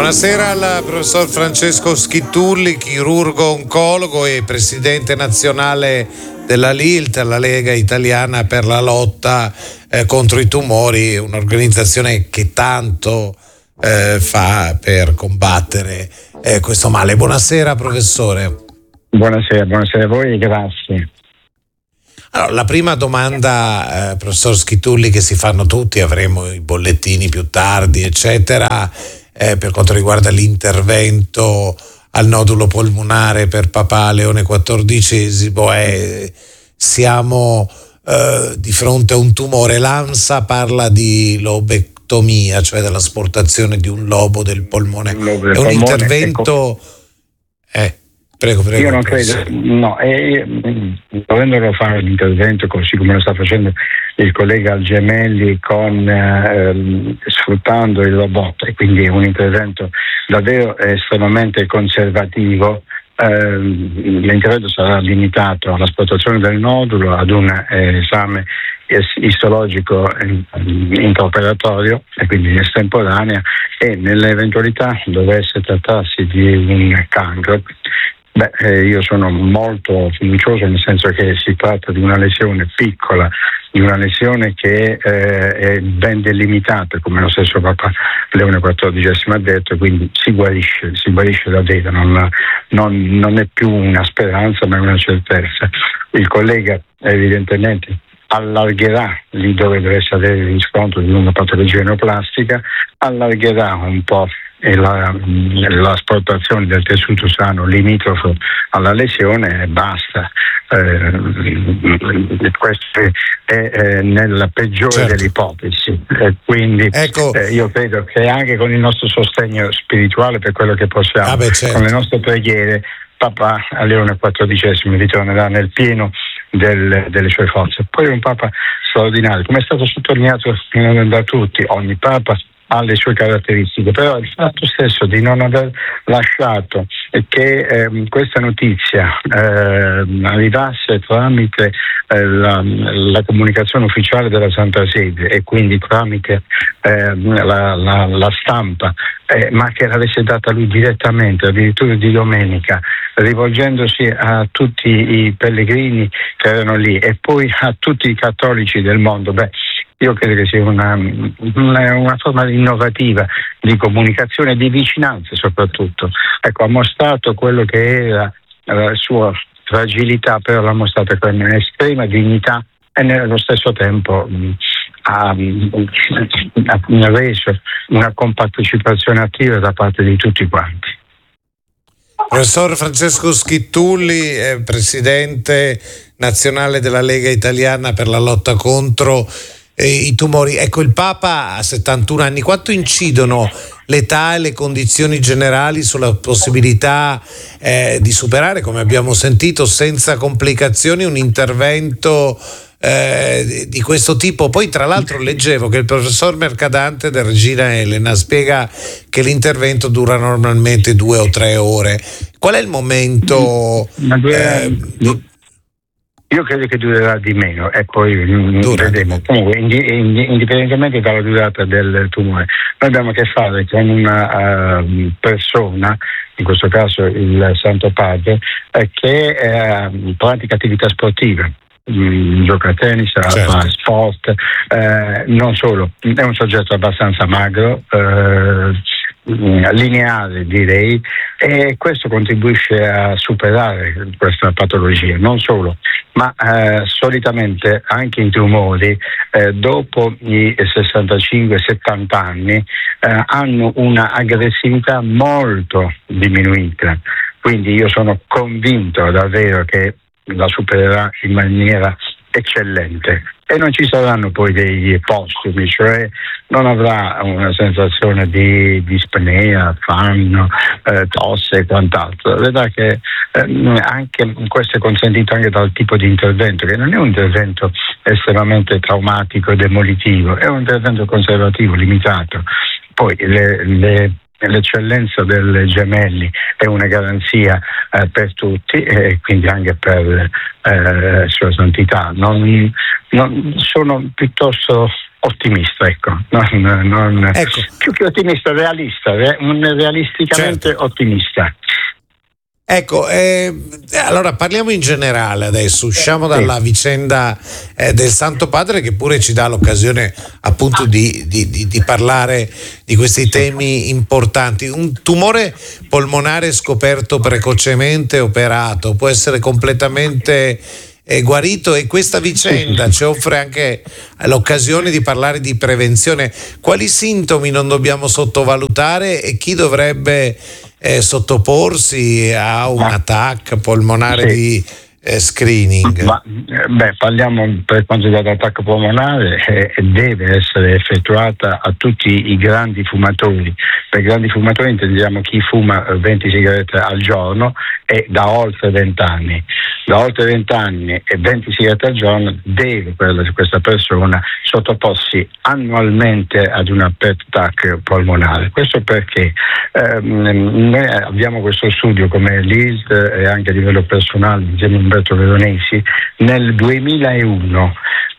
Buonasera al professor Francesco Schittulli, chirurgo oncologo e presidente nazionale della LILT, la Lega Italiana per la lotta contro i tumori, un'organizzazione che tanto fa per combattere questo male. Buonasera professore. Buonasera a voi e grazie. Allora, la prima domanda, professor Schittulli, che si fanno tutti, avremo i bollettini più tardi, eccetera, per quanto riguarda l'intervento al nodulo polmonare per papà Leone XIV, siamo di fronte a un tumore. L'ANSA parla di lobectomia, cioè dell'asportazione di un lobo del polmone. È un intervento... Prego. Io non credo, no, dovendolo fare l'intervento così come lo sta facendo il collega Gemelli sfruttando il robot, e quindi è un intervento davvero estremamente conservativo. L'intervento sarà limitato all'asportazione del nodulo, ad un esame istologico intraoperatorio e quindi estemporanea, e nell'eventualità dovesse trattarsi di un cancro, io sono molto fiducioso, nel senso che si tratta di una lesione piccola, di una lesione che è ben delimitata, come lo stesso Papa Leone XIV ha detto, quindi si guarisce davvero, non è più una speranza ma è una certezza. Il collega evidentemente allargherà lì dove dovesse avere il riscontro di una patologia neoplastica, allargherà un po' l'asportazione del tessuto sano limitrofo alla lesione e basta. Questo è nella peggiore delle ipotesi, quindi io credo che anche con il nostro sostegno spirituale, per quello che possiamo, con le nostre preghiere, Papa Leone XIV ritornerà nel pieno delle sue forze. Poi è un Papa straordinario, come è stato sottolineato da tutti. Ogni Papa ha le sue caratteristiche, però il fatto stesso di non aver lasciato che questa notizia arrivasse tramite la comunicazione ufficiale della Santa Sede e quindi tramite la stampa, ma che l'avesse data lui direttamente, addirittura di domenica, rivolgendosi a tutti i pellegrini che erano lì e poi a tutti i cattolici del mondo, io credo che sia una forma innovativa di comunicazione e di vicinanza soprattutto. Ecco, ha mostrato quello che era la sua fragilità, però l'ha mostrata con un'estrema dignità e nello stesso tempo ha reso una compartecipazione attiva da parte di tutti quanti. Professor Francesco Schittulli, presidente nazionale della Lega Italiana per la lotta contro i tumori. Ecco, il Papa ha 71 anni. Quanto incidono l'età e le condizioni generali sulla possibilità di superare, come abbiamo sentito, senza complicazioni un intervento di questo tipo? Poi tra l'altro leggevo che il professor Mercadante del Regina Elena spiega che l'intervento dura normalmente 2 o 3 ore. Qual è il momento? Io credo che durerà di meno e poi vedremo. Comunque, indipendentemente dalla durata del tumore, noi abbiamo a che fare con una persona, in questo caso il Santo Padre, che pratica attività sportive. Gioca a tennis, fa sport, non solo, è un soggetto abbastanza magro, lineare direi, e questo contribuisce a superare questa patologia. Non solo, ma solitamente anche i tumori dopo i 65-70 anni hanno una aggressività molto diminuita, quindi io sono convinto davvero che la supererà in maniera eccellente e non ci saranno poi dei postumi, cioè non avrà una sensazione di dispnea, affanno, tosse e quant'altro. Vedrà che anche questo è consentito anche dal tipo di intervento, che non è un intervento estremamente traumatico e demolitivo, è un intervento conservativo, limitato. Poi l'eccellenza delle Gemelli è una garanzia per tutti e quindi anche per Sua Santità. Sono piuttosto ottimista, ecco. Più che ottimista, realisticamente certo. Ottimista. Ecco, allora parliamo in generale adesso, usciamo dalla vicenda del Santo Padre, che pure ci dà l'occasione appunto di parlare di questi temi importanti. Un tumore polmonare scoperto precocemente, operato, può essere completamente guarito, e questa vicenda ci offre anche l'occasione di parlare di prevenzione. Quali sintomi non dobbiamo sottovalutare e chi dovrebbe sottoporsi a un attacco polmonare di screening? Parliamo, per quanto riguarda l'attacco polmonare, deve essere effettuata a tutti i grandi fumatori. Per grandi fumatori intendiamo chi fuma 20 sigarette al giorno e da oltre 20 anni. Da oltre 20 anni e 20 sigarette al giorno deve questa persona sottoporsi annualmente ad una PET TAC polmonare. Questo perché noi abbiamo questo studio come l'ISD e anche a livello personale insieme a Umberto Veronesi nel 2001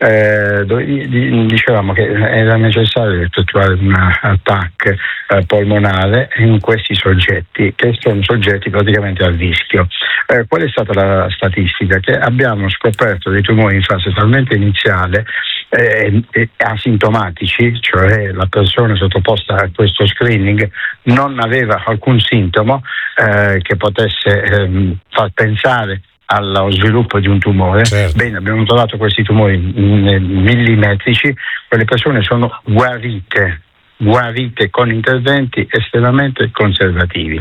dicevamo che era necessario effettuare una TAC polmonare in questi soggetti, che sono soggetti praticamente a rischio. Qual è stata la statistica? Che abbiamo scoperto dei tumori in fase talmente iniziale asintomatici, cioè la persona sottoposta a questo screening non aveva alcun sintomo che potesse far pensare allo sviluppo di un tumore. Certo. Bene, abbiamo trovato questi tumori millimetrici, quelle persone sono guarite con interventi estremamente conservativi.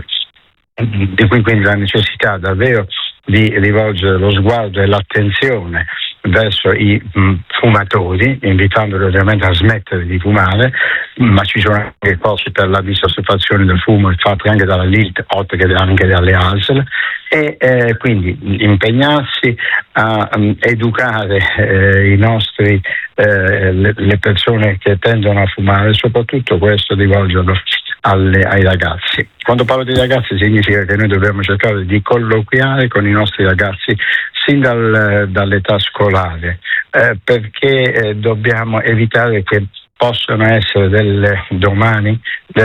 Di qui quindi la necessità davvero di rivolgere lo sguardo e l'attenzione verso i fumatori, invitandoli ovviamente a smettere di fumare, ma ci sono anche corsi per la disossefazione del fumo fatti anche dalla LILT, oltre che anche dalle ASL, e quindi impegnarsi a educare i nostri le persone che tendono a fumare, soprattutto questo rivolgerlo ai ragazzi. Quando parlo di ragazzi significa che noi dobbiamo cercare di colloquiare con i nostri ragazzi sin dall'età scolare, perché dobbiamo evitare che possano essere domani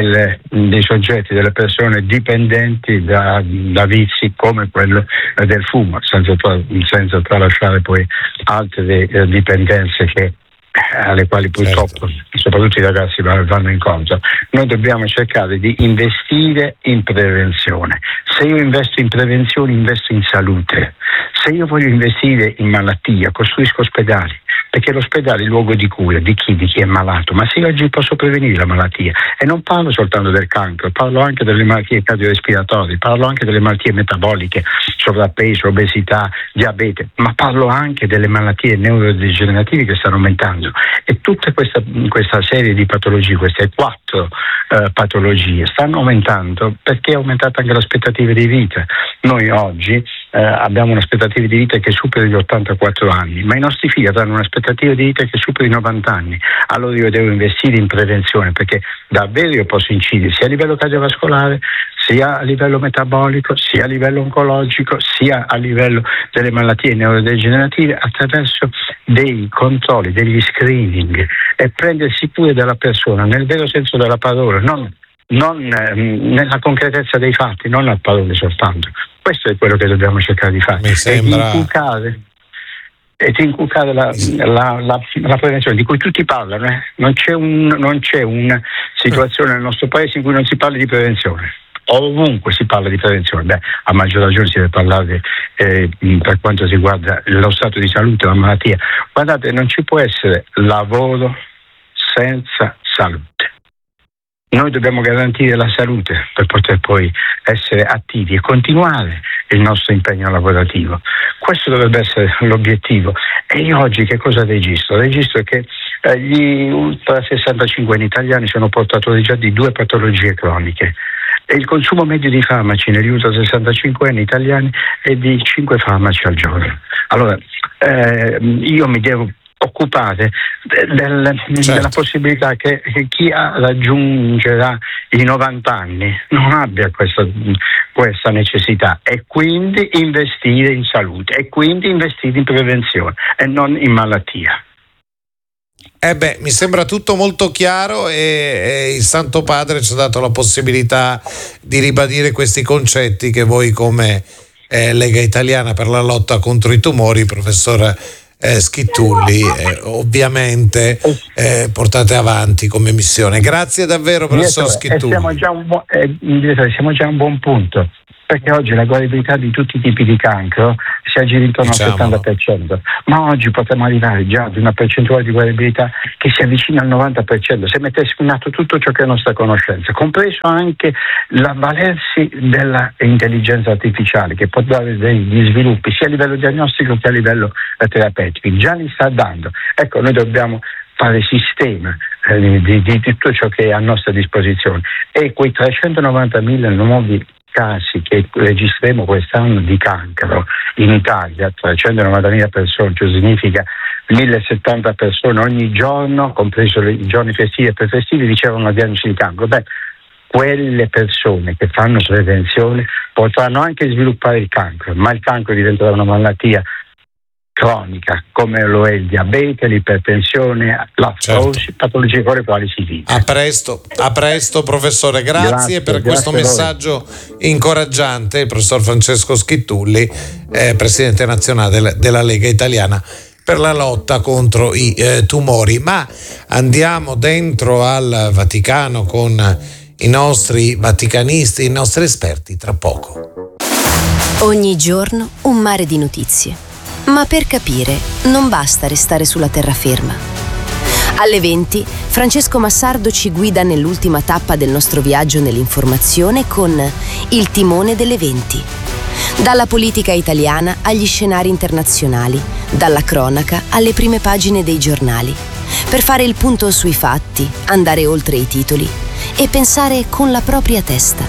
dei soggetti, delle persone dipendenti da vizi come quello del fumo, senza tralasciare poi altre dipendenze alle quali purtroppo soprattutto i ragazzi vanno incontro. Noi dobbiamo cercare di investire in prevenzione. Se io investo in prevenzione, investo in salute. Se io voglio investire in malattia, costruisco ospedali, perché l'ospedale è il luogo di cura di chi è malato, ma se oggi posso prevenire la malattia, e non parlo soltanto del cancro, parlo anche delle malattie cardiorespiratorie, parlo anche delle malattie metaboliche, sovrappeso, obesità, diabete, ma parlo anche delle malattie neurodegenerative che stanno aumentando, e tutta questa serie di patologie, queste 4 patologie stanno aumentando perché è aumentata anche l'aspettativa di vita. Noi oggi abbiamo un'aspettativa di vita che supera gli 84 anni, ma i nostri figli hanno un'aspettativa di vita che supera i 90 anni. Allora io devo investire in prevenzione, perché davvero io posso incidere sia a livello cardiovascolare, sia a livello metabolico, sia a livello oncologico, sia a livello delle malattie neurodegenerative, attraverso dei controlli, degli screening, e prendersi cura della persona nel vero senso della parola, non nella concretezza dei fatti, non a parole soltanto. Questo è quello che dobbiamo cercare di fare. Mi sembra... e di inculcare la prevenzione di cui tutti parlano. Non c'è una situazione nel nostro paese in cui non si parli di prevenzione. Ovunque si parla di prevenzione, a maggior ragione si deve parlare per quanto riguarda lo stato di salute, la malattia. Guardate, non ci può essere lavoro senza salute. Noi dobbiamo garantire la salute per poter poi essere attivi e continuare il nostro impegno lavorativo. Questo dovrebbe essere l'obiettivo. E io oggi che cosa registro? Registro che gli ultra 65 anni italiani sono portatori già di 2 patologie croniche. E il consumo medio di farmaci negli ultra 65 anni italiani è di 5 farmaci al giorno. Allora, io mi devo occupare della possibilità che chi raggiungerà i 90 anni non abbia questa necessità, e quindi investire in salute, e quindi investire in prevenzione e non in malattia. Mi sembra tutto molto chiaro e il Santo Padre ci ha dato la possibilità di ribadire questi concetti che voi come Lega Italiana per la lotta contro i tumori, professor Schittulli, ovviamente portate avanti come missione. Grazie davvero, professor Schittulli. Siamo già a un buon punto, perché oggi la guaribilità di tutti i tipi di cancro si aggira intorno al 70%, ma oggi potremmo arrivare già ad una percentuale di guaribilità che si avvicina al 90% se mettessimo in atto tutto ciò che è a nostra conoscenza, compreso anche l'avvalersi dell'intelligenza artificiale, che può dare degli sviluppi sia a livello diagnostico che a livello terapeutico. Già li sta dando. Ecco, noi dobbiamo fare sistema di tutto ciò che è a nostra disposizione, e quei 390.000 nuovi casi che registreremo quest'anno di cancro in Italia, 390.000 persone, cioè significa 1.070 persone ogni giorno, compreso i giorni festivi e prefestivi, ricevono una diagnosi di cancro. Quelle persone che fanno prevenzione potranno anche sviluppare il cancro, ma il cancro diventerà una malattia cronica, come lo è il diabete, l'ipertensione, l'artrosi, patologie con le quali si vive. A presto professore, grazie per questo messaggio incoraggiante. Il professor Francesco Schittulli, presidente nazionale della Lega Italiana per la lotta contro i tumori. Ma andiamo dentro al Vaticano con i nostri vaticanisti, i nostri esperti, tra poco. Ogni giorno un mare di notizie. Ma per capire non basta restare sulla terraferma. Alle 20 Francesco Massardo ci guida nell'ultima tappa del nostro viaggio nell'informazione con Il timone delle 20. Dalla politica italiana agli scenari internazionali, dalla cronaca alle prime pagine dei giornali, per fare il punto sui fatti, andare oltre i titoli e pensare con la propria testa.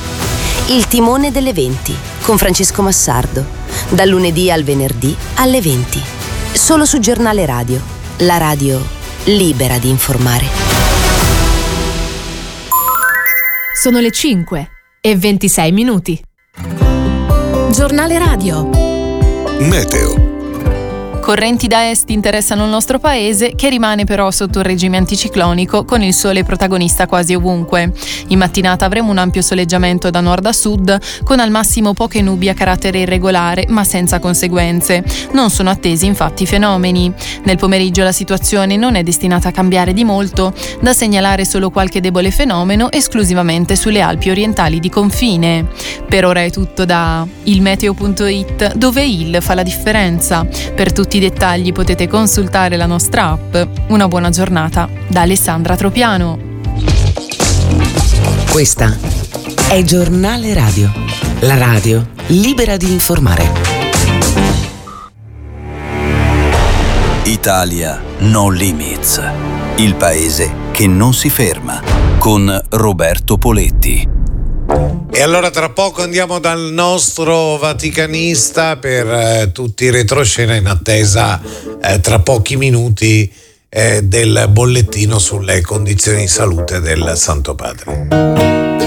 Il timone delle 20 con Francesco Massardo, dal lunedì al venerdì alle 20, solo su Giornale Radio, la radio libera di informare. Sono le 5:26. Giornale Radio. Meteo. Correnti da est interessano il nostro paese, che rimane però sotto un regime anticiclonico con il sole protagonista quasi ovunque. In mattinata avremo un ampio soleggiamento da nord a sud, con al massimo poche nubi a carattere irregolare ma senza conseguenze. Non sono attesi infatti fenomeni. Nel pomeriggio la situazione non è destinata a cambiare di molto, da segnalare solo qualche debole fenomeno esclusivamente sulle Alpi orientali di confine. Per ora è tutto da ilmeteo.it, dove il fa la differenza. Per tutti i dettagli potete consultare la nostra app. Una buona giornata da Alessandra Tropiano. Questa è Giornale Radio, la radio libera di informare. Italia No Limits, il paese che non si ferma, con Roberto Poletti. E allora tra poco andiamo dal nostro vaticanista per tutti i retroscena, in attesa tra pochi minuti del bollettino sulle condizioni di salute del Santo Padre.